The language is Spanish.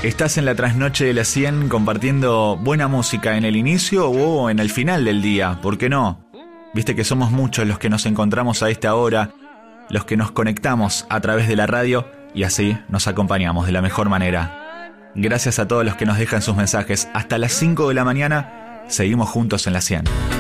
Estás en la trasnoche de la 100 compartiendo buena música en el inicio o en el final del día, ¿por qué no? Viste que somos muchos los que nos encontramos a esta hora, los que nos conectamos a través de la radio y así nos acompañamos de la mejor manera. Gracias a todos los que nos dejan sus mensajes. Hasta las 5 de la mañana seguimos juntos en la 100.